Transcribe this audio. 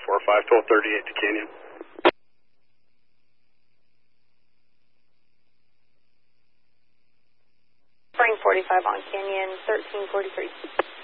45, 1238 to Canyon. Spring 45 on Canyon, 1343.